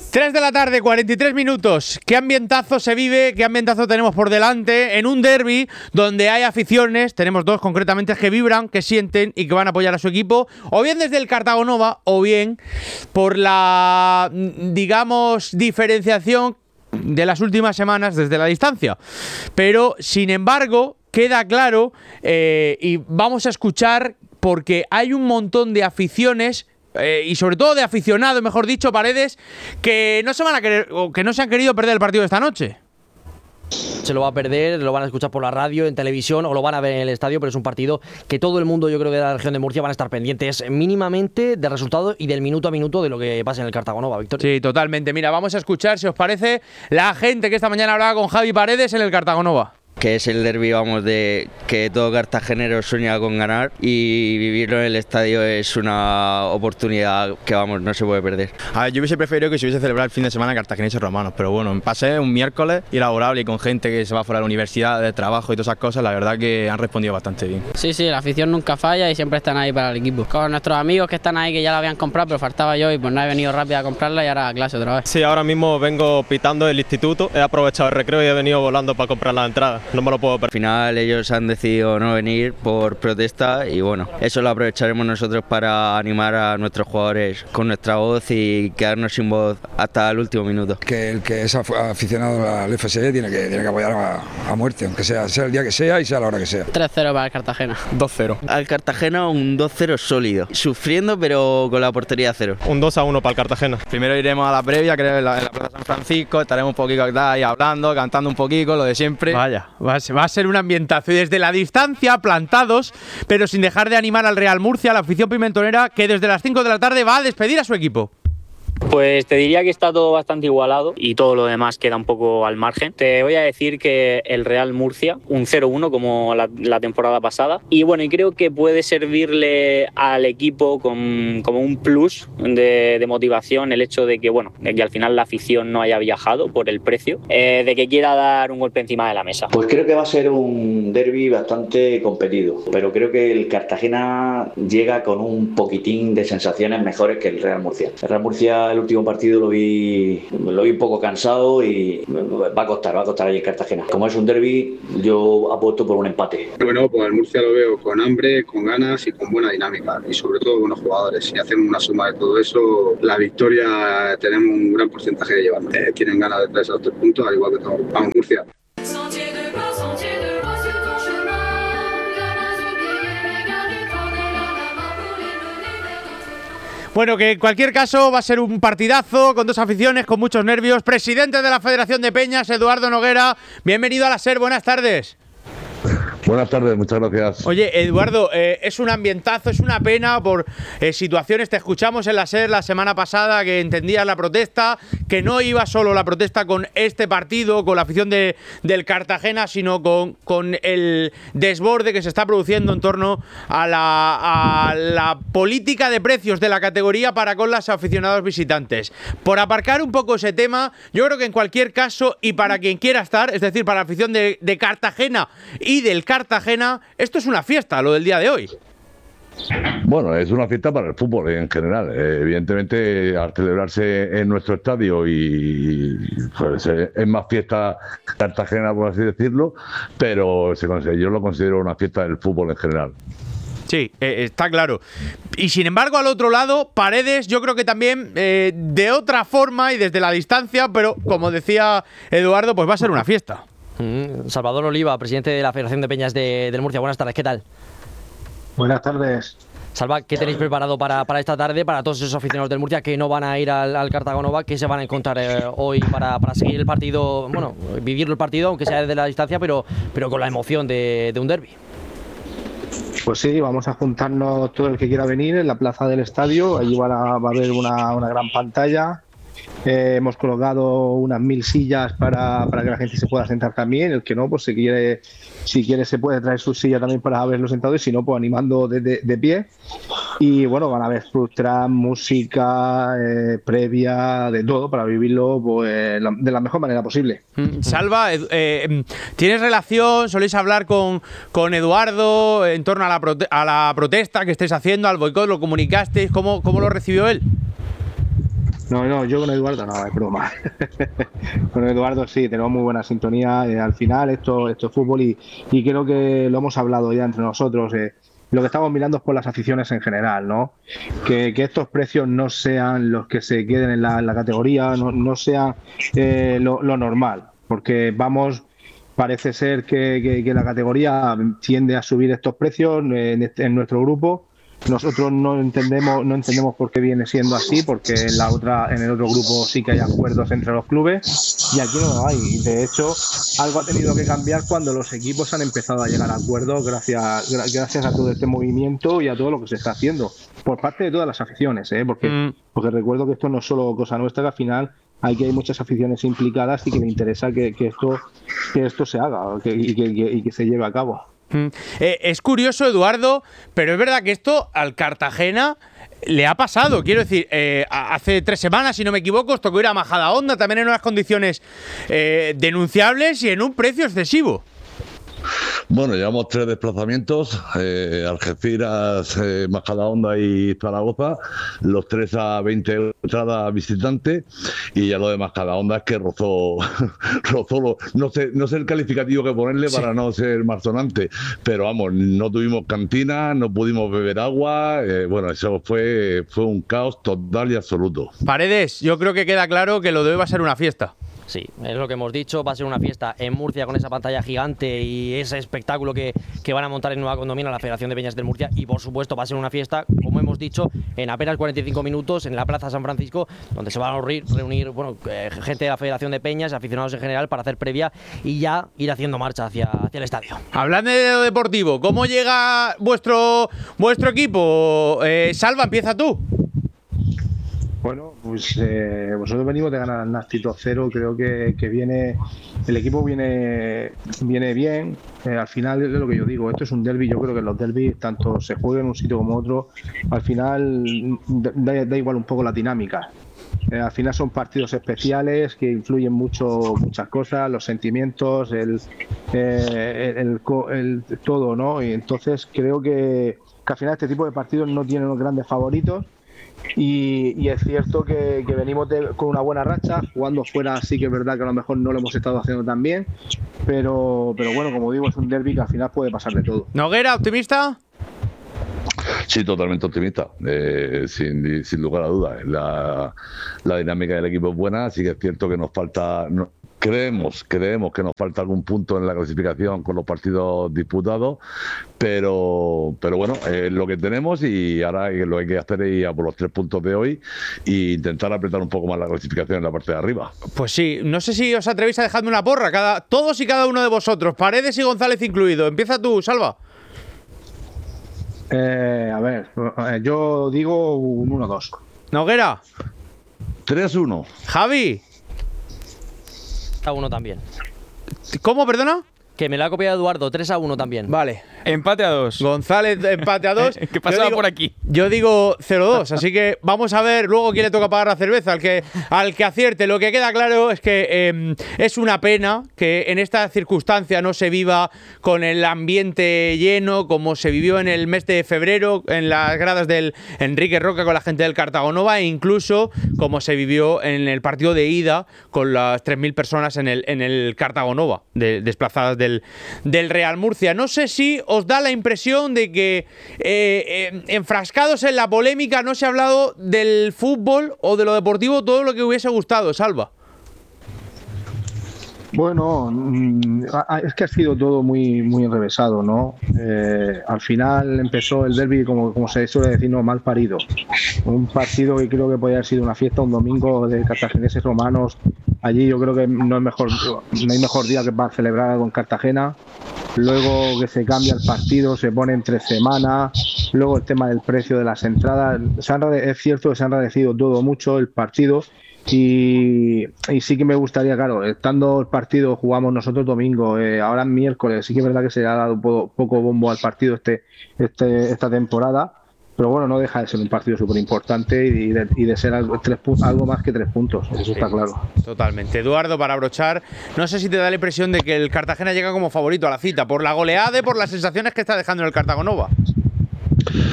3 de la tarde, 43 minutos. ¿Qué ambientazo se vive? ¿Qué ambientazo tenemos por delante? En un derbi donde hay aficiones, tenemos dos concretamente, que vibran, que sienten y que van a apoyar a su equipo, o bien desde el Cartago Nova, o bien por la, digamos, diferenciación de las últimas semanas desde la distancia. Pero, sin embargo, queda claro, y vamos a escuchar, porque hay un montón de aficiones y sobre todo de aficionados, mejor dicho, Paredes, que no se van a querer, o que no se han querido perder el partido de esta noche. Se lo va a perder, lo van a escuchar por la radio, en televisión o lo van a ver en el estadio, pero es un partido que todo el mundo, yo creo, de la región de Murcia van a estar pendientes mínimamente del resultado y del minuto a minuto de lo que pasa en el Cartago Nova, Víctor. Sí, totalmente. Mira, vamos a escuchar, si os parece, la gente que esta mañana hablaba con Javi Paredes en el Cartago Nova. Que es el derbi, vamos, de que todo cartagenero sueña con ganar, y vivirlo en el estadio es una oportunidad que, vamos, no se puede perder. A ver, yo hubiese preferido que se hubiese celebrado el fin de semana cartagineses romanos, pero bueno, pasé un miércoles y laborable y con gente que se va fuera de la universidad, de trabajo y todas esas cosas, la verdad que han respondido bastante bien. Sí, la afición nunca falla y siempre están ahí para el equipo. Con nuestros amigos que están ahí, que ya la habían comprado, pero faltaba yo y pues no he venido rápido a comprarla y ahora a clase otra vez. Sí, ahora mismo vengo pitando del instituto, he aprovechado el recreo y he venido volando para comprar la entrada, no me lo puedo perder. Al final ellos han decidido no venir por protesta y bueno, eso lo aprovecharemos nosotros para animar a nuestros jugadores con nuestra voz y quedarnos sin voz hasta el último minuto. Que el que es aficionado al FSE tiene que apoyar a muerte, aunque sea el día que sea y sea la hora que sea. 3-0 para el Cartagena. 2-0. Al Cartagena un 2-0 sólido, sufriendo pero con la portería a cero. Un 2-1 para el Cartagena. Primero iremos a la previa, creo, en la Plaza San Francisco, estaremos un poquito ahí hablando, cantando un poquito, lo de siempre. Vaya, va a ser un ambientazo. Y desde la distancia, plantados, pero sin dejar de animar al Real Murcia, la afición pimentonera, que desde las 5 de la tarde va a despedir a su equipo. Pues te diría que está todo bastante igualado y todo lo demás queda un poco al margen. Te voy a decir que el Real Murcia, un 0-1 como la temporada pasada. Y bueno, y creo que puede servirle al equipo como un plus de motivación el hecho de que, bueno, de que al final la afición no haya viajado por el precio, de que quiera dar un golpe encima de la mesa. Pues creo que va a ser un derbi bastante competido, pero creo que el Cartagena llega con un poquitín de sensaciones mejores que el Real Murcia. El Real Murcia, el último partido lo vi un poco cansado y va a costar ahí en Cartagena. Como es un derbi, yo apuesto por un empate. Bueno, pues el Murcia lo veo con hambre, con ganas y con buena dinámica, y sobre todo buenos jugadores. Si hacemos una suma de todo eso, la victoria tenemos un gran porcentaje de llevar. Tienen ganas de traerse a los 3 puntos, al igual que todos. Vamos, Murcia. Bueno, que en cualquier caso va a ser un partidazo con dos aficiones, con muchos nervios. Presidente de la Federación de Peñas, Eduardo Noguera, bienvenido a la SER, buenas tardes. Buenas tardes, muchas gracias. Oye, Eduardo, es un ambientazo, es una pena por situaciones. Te escuchamos en la SER la semana pasada que entendías la protesta, que no iba solo la protesta con este partido, con la afición del Cartagena, sino con el desborde que se está produciendo en torno a la política de precios de la categoría para con los aficionados visitantes. Por aparcar un poco ese tema, yo creo que en cualquier caso, y para quien quiera estar, es decir, para la afición de Cartagena y del Cartagena, esto es una fiesta, lo del día de hoy. Bueno, es una fiesta para el fútbol en general. Evidentemente, al celebrarse en nuestro estadio y pues, es más fiesta Cartagena, por así decirlo, pero yo lo considero una fiesta del fútbol en general. Sí, está claro. Y sin embargo, al otro lado, Paredes, yo creo que también de otra forma y desde la distancia, pero como decía Eduardo, pues va a ser una fiesta. Salvador Oliva, presidente de la Federación de Peñas del Murcia. Buenas tardes, ¿qué tal? Buenas tardes. Salva, ¿qué tenéis preparado para esta tarde, para todos esos aficionados del Murcia que no van a ir al Cartago Nova? ¿Qué se van a encontrar hoy para seguir el partido, bueno, vivir el partido, aunque sea desde la distancia, pero con la emoción de un derbi? Pues sí, vamos a juntarnos todo el que quiera venir en la plaza del estadio. Allí va a haber una gran pantalla. Hemos colocado unas 1000 sillas para que la gente se pueda sentar también. El que no, pues si quiere se puede traer su silla también para verlo sentado, y si no, pues animando de pie. Y bueno, van a haber food truck, música, previa, de todo, para vivirlo pues, de la mejor manera posible. Salva, ¿tienes relación, soléis hablar con Eduardo en torno a la protesta que estáis haciendo, al boicot? ¿Lo comunicasteis? ¿Cómo lo recibió él? No, yo con Eduardo no, es broma. Con Eduardo sí, tenemos muy buena sintonía. Al final esto es fútbol y creo que lo hemos hablado ya entre nosotros. Lo que estamos mirando es por las aficiones en general, ¿no? Que estos precios no sean los que se queden en la categoría, no sea lo normal, porque parece ser que la categoría tiende a subir estos precios en nuestro grupo. Nosotros no entendemos por qué viene siendo así, porque en el otro grupo sí que hay acuerdos entre los clubes y aquí no lo hay. De hecho, algo ha tenido que cambiar cuando los equipos han empezado a llegar a acuerdos gracias a todo este movimiento y a todo lo que se está haciendo por parte de todas las aficiones, porque recuerdo que esto no es solo cosa nuestra, que al final hay muchas aficiones implicadas y que le interesa que esto se haga y que se lleve a cabo. Es curioso, Eduardo, pero es verdad que esto al Cartagena le ha pasado. Quiero decir, hace 3 semanas, si no me equivoco, os tocó ir a Majadahonda también en unas condiciones denunciables y en un precio excesivo. Bueno, llevamos 3 desplazamientos, Algeciras, Majadahonda y Zaragoza, los 3 a 20 euros entrada visitante, y ya lo de Majadahonda es que rozó no sé el calificativo que ponerle para no ser más sonante, pero vamos, no tuvimos cantina, no pudimos beber agua, bueno, eso fue un caos total y absoluto. Paredes, yo creo que queda claro que lo de hoy va a ser una fiesta. Sí, es lo que hemos dicho, va a ser una fiesta en Murcia con esa pantalla gigante y ese espectáculo que van a montar en Nueva Condomina la Federación de Peñas del Murcia, y por supuesto va a ser una fiesta, como hemos dicho, en apenas 45 minutos en la Plaza San Francisco, donde se van a reunir gente de la Federación de Peñas, aficionados en general, para hacer previa y ya ir haciendo marcha hacia el estadio. Hablando de lo deportivo, ¿cómo llega vuestro equipo? Salva, empieza tú. Bueno, pues vosotros venimos de ganar al Nasty 2-0, creo que el equipo viene bien. Al final es lo que yo digo, esto es un derbi, yo creo que los derbis, tanto se juegan en un sitio como otro, al final da igual un poco la dinámica. Al final son partidos especiales que influyen muchas cosas, los sentimientos, el todo, ¿no? Y entonces creo que al final este tipo de partidos no tienen los grandes favoritos. Y es cierto que venimos con una buena racha, jugando fuera sí que es verdad que a lo mejor no lo hemos estado haciendo tan bien, pero bueno, como digo, es un derbi que al final puede pasar de todo. ¿Noguera, optimista? Sí, totalmente optimista, sin lugar a dudas. La dinámica del equipo es buena, sí que es cierto que nos falta... Creemos que nos falta algún punto en la clasificación con los partidos disputados, pero bueno, es lo que tenemos y ahora lo que hay que hacer es ir a por los 3 puntos de hoy e intentar apretar un poco más la clasificación en la parte de arriba. Pues sí, no sé si os atrevéis a dejarme una porra, todos y cada uno de vosotros, Paredes y González incluido. Empieza tú, Salva. A ver, yo digo un 1-2. Noguera. 3-1. Javi. A 1 también. ¿Cómo, perdona? Que me la ha copiado Eduardo, 3-1 también. Vale. Empate a 2. González, empate a 2. ¿Qué pasaba por aquí? Yo digo 0-2, así que vamos a ver luego quién le toca pagar la cerveza, al que acierte. Lo que queda claro es que es una pena que en esta circunstancia no se viva con el ambiente lleno como se vivió en el mes de febrero en las gradas del Enrique Roca con la gente del Cartagonova, e incluso como se vivió en el partido de ida con las 3.000 personas en el Cartagonova, desplazadas del Real Murcia. No sé si os da la impresión de que enfrascados en la polémica no se ha hablado del fútbol o de lo deportivo todo lo que hubiese gustado, Salva. Bueno, es que ha sido todo muy enrevesado, ¿no? Al final empezó el derbi, como se suele decir, no, mal parido. Un partido que creo que podía haber sido una fiesta, un domingo de cartagineses romanos. Allí yo creo que no hay mejor día que para celebrar algo en Cartagena. Luego que se cambia el partido, se pone entre semanas. Luego el tema del precio de las entradas. Es cierto que se ha enrarecido todo mucho el partido. Y sí que me gustaría, claro, estando el partido, jugamos nosotros domingo, ahora es miércoles, sí que es verdad que se le ha dado poco bombo al partido esta temporada, pero bueno, no deja de ser un partido súper importante y de ser algo más que 3 puntos, eso está claro. Totalmente. Eduardo, para abrochar, no sé si te da la impresión de que el Cartagena llega como favorito a la cita, por la goleada y por las sensaciones que está dejando en el Cartagonova.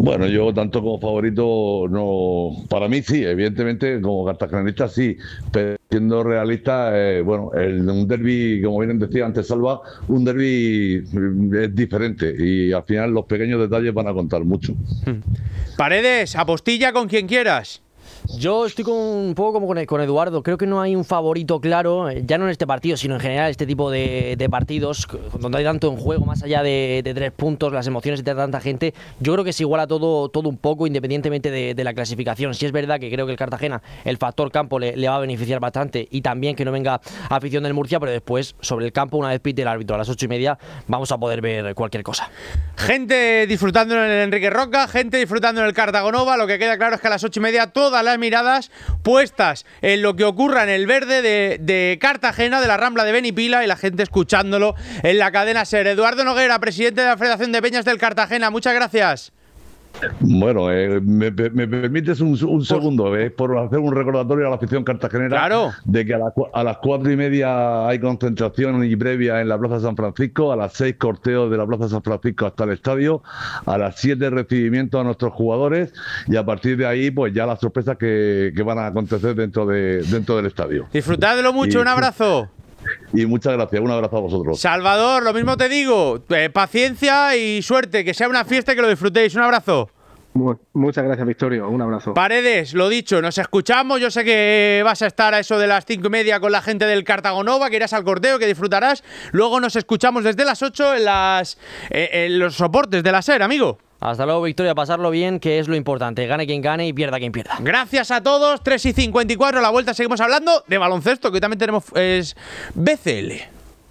Bueno, yo tanto como favorito no, para mí sí, evidentemente como cartagenanista sí, pero siendo realista, bueno, un derbi, como bien decía antes Salva, un derbi es diferente y al final los pequeños detalles van a contar mucho. Paredes, apostilla con quien quieras. Yo estoy un poco como con Eduardo. Creo que no hay un favorito claro, ya no en este partido, sino en general este tipo de partidos donde hay tanto en juego, más allá de 3 puntos, las emociones de tanta gente. Yo creo que se iguala todo un poco, independientemente de la clasificación. Sí es verdad que creo que el Cartagena, el factor campo le va a beneficiar bastante, y también que no venga afición del Murcia, pero después, sobre el campo, una vez pite el árbitro a las 8:30, vamos a poder ver cualquier cosa. Gente disfrutando en el Enrique Roca, gente disfrutando en el Cartagonova. Lo que queda claro es que a las 8:30 todas las miradas puestas en lo que ocurra en el verde de Cartagena, de la Rambla de Benipila, y la gente escuchándolo en la cadena SER. Eduardo Noguera, presidente de la Federación de Peñas del Cartagena, muchas gracias. Bueno, me permites un segundo, por hacer un recordatorio a la afición cartagenera. Claro. De que a las 4:30 hay concentración y previa en la Plaza San Francisco, a las 6 corteos de la Plaza San Francisco hasta el estadio, a las 7 recibimiento a nuestros jugadores, y a partir de ahí pues ya las sorpresas que van a acontecer dentro del estadio. Disfrutadlo mucho, un abrazo. Y muchas gracias, un abrazo a vosotros. Salvador, lo mismo te digo, paciencia y suerte, que sea una fiesta y que lo disfrutéis. Un abrazo. Muchas gracias, Victorio, un abrazo. Paredes, lo dicho, nos escuchamos. Yo sé que vas a estar a eso de las 5:30 con la gente del Cartagonova, que irás al corteo, que disfrutarás. Luego nos escuchamos desde las 8 en los soportes de la SER, amigo. Hasta luego, Victoria, pasarlo bien, que es lo importante. Gane quien gane y pierda quien pierda. Gracias a todos. 3:54, a la vuelta seguimos hablando de baloncesto, que hoy también tenemos BCL.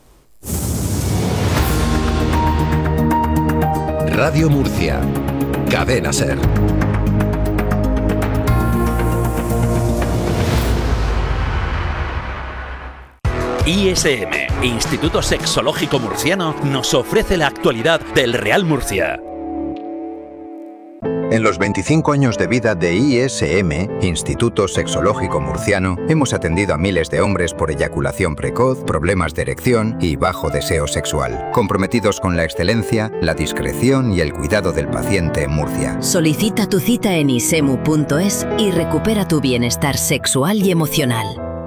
Radio Murcia, Cadena SER. ISM, Instituto Sexológico Murciano, nos ofrece la actualidad del Real Murcia. En los 25 años de vida de ISM, Instituto Sexológico Murciano, hemos atendido a miles de hombres por eyaculación precoz, problemas de erección y bajo deseo sexual, comprometidos con la excelencia, la discreción y el cuidado del paciente en Murcia. Solicita tu cita en isemu.es y recupera tu bienestar sexual y emocional.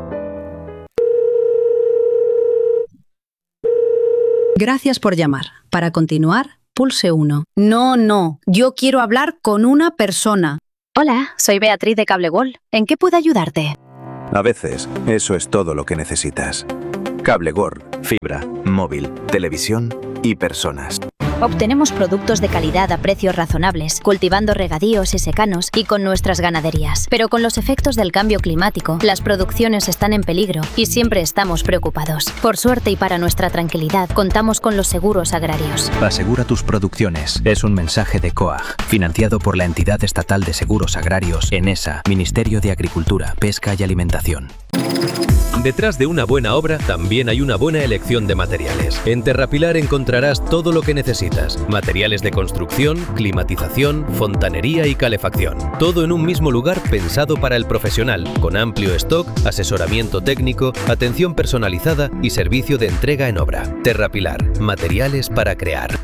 Gracias por llamar. Para continuar, pulse 1. No, yo quiero hablar con una persona. Hola, soy Beatriz de Cablegol. ¿En qué puedo ayudarte? A veces, eso es todo lo que necesitas. Cablegol, fibra, móvil, televisión y personas. Obtenemos productos de calidad a precios razonables, cultivando regadíos y secanos y con nuestras ganaderías. Pero con los efectos del cambio climático, las producciones están en peligro y siempre estamos preocupados. Por suerte y para nuestra tranquilidad, contamos con los seguros agrarios. Asegura tus producciones. Es un mensaje de COAG, financiado por la Entidad Estatal de Seguros Agrarios, ENESA, Ministerio de Agricultura, Pesca y Alimentación. Detrás de una buena obra también hay una buena elección de materiales. En Terrapilar encontrarás todo lo que necesitas. Materiales de construcción, climatización, fontanería y calefacción. Todo en un mismo lugar pensado para el profesional, con amplio stock, asesoramiento técnico, atención personalizada y servicio de entrega en obra. Terrapilar, materiales para crear.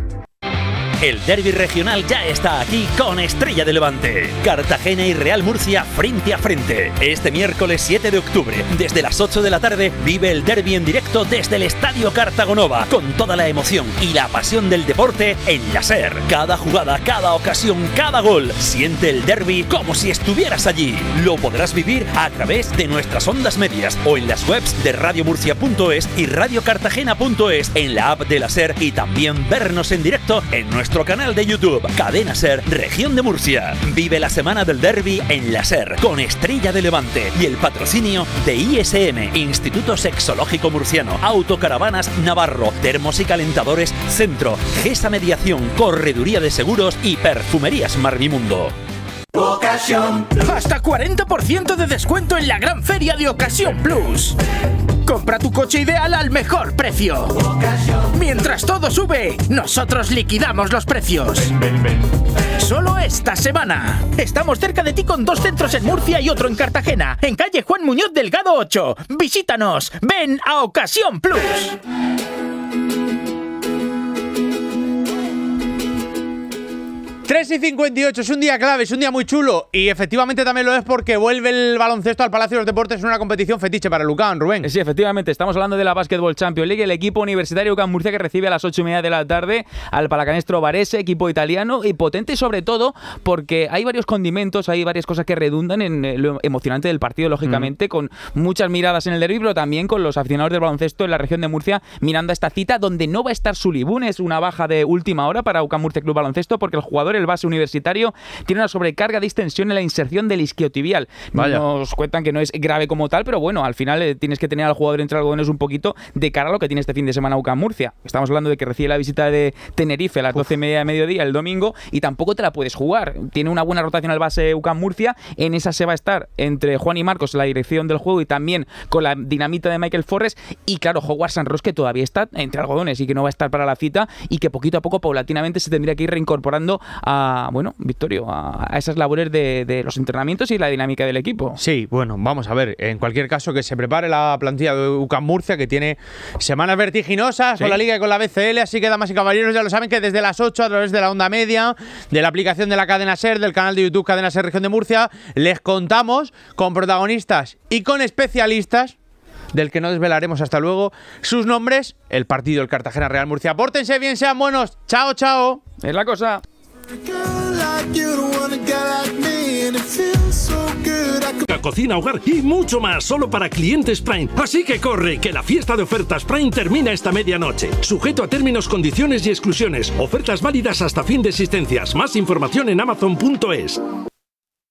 El derbi regional ya está aquí con Estrella de Levante. Cartagena y Real Murcia frente a frente. Este miércoles 7 de octubre, desde las 8 de la tarde, vive el derbi en directo desde el Estadio Cartagonova, con toda la emoción y la pasión del deporte en la SER. Cada jugada, cada ocasión, cada gol. Siente el derbi como si estuvieras allí. Lo podrás vivir a través de nuestras ondas medias o en las webs de radiomurcia.es y radiocartagena.es, en la app de la SER, y también vernos en directo en nuestro canal de YouTube, Cadena SER, Región de Murcia. Vive la semana del derbi en la SER, con Estrella de Levante y el patrocinio de ISM, Instituto Sexológico Murciano, Autocaravanas Navarro, Termos y Calentadores Centro, GESA Mediación, Correduría de Seguros y Perfumerías Marmimundo. Ocasión Plus. Hasta 40% de descuento en la gran feria de Ocasión Plus. Compra tu coche ideal al mejor precio. Mientras todo sube, nosotros liquidamos los precios. Solo esta semana. Estamos cerca de ti con 2 centros en Murcia y otro en Cartagena, en calle Juan Muñoz Delgado 8. Visítanos. Ven a Ocasión Plus. 3:58, es un día clave, es un día muy chulo y efectivamente también lo es porque vuelve el baloncesto al Palacio de los Deportes en una competición fetiche para el UCAM, Rubén. Sí, efectivamente, estamos hablando de la Basketball Champions League, el equipo universitario UCAM Murcia que recibe a las 8:30 de la tarde al Palacanestro Varese, equipo italiano y potente sobre todo porque hay varios condimentos, hay varias cosas que redundan en lo emocionante del partido, lógicamente, con muchas miradas en el derbi, pero también con los aficionados del baloncesto en la región de Murcia mirando a esta cita donde no va a estar Sulibún, es una baja de última hora para UCAM Murcia Club Baloncesto porque el jugador, el base universitario, tiene una sobrecarga de distensión en la inserción del isquiotibial. Vaya. Nos cuentan que no es grave como tal, pero bueno, al final tienes que tener al jugador entre algodones un poquito de cara a lo que tiene este fin de semana UCAM Murcia. Estamos hablando de que recibe la visita de Tenerife a las 12:30 de mediodía el domingo y tampoco te la puedes jugar. Tiene una buena rotación al base UCAM Murcia, en esa se va a estar entre Juan y Marcos en la dirección del juego y también con la dinamita de Michael Forres y claro, Howard Sanros que todavía está entre algodones y que no va a estar para la cita y que poquito a poco, paulatinamente, se tendría que ir reincorporando a, bueno, Victorio, a esas labores de los entrenamientos y la dinámica del equipo. Sí, bueno, vamos a ver, en cualquier caso que se prepare la plantilla de UCAM Murcia que tiene semanas vertiginosas con la Liga y con la BCL, así que damas y caballeros ya lo saben que desde las 8 a través de la onda media, de la aplicación de la Cadena SER, del canal de YouTube Cadena SER Región de Murcia, les contamos con protagonistas y con especialistas del que no desvelaremos hasta luego sus nombres, el partido del Cartagena Real Murcia. Pórtense bien, sean buenos. Chao, chao. Es la cosa. Cocina, hogar y mucho más solo para clientes Prime. Así que corre, que la fiesta de ofertas Prime termina esta medianoche. Sujeto a términos, condiciones y exclusiones. Ofertas válidas hasta fin de existencias. Más información en Amazon.es.